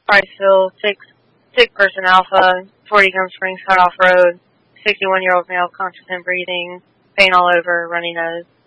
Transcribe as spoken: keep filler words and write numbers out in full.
Priceville, six, six person alpha, forty Gum Springs cut off road, sixty-one year old male, conscious and breathing, pain all over, runny nose.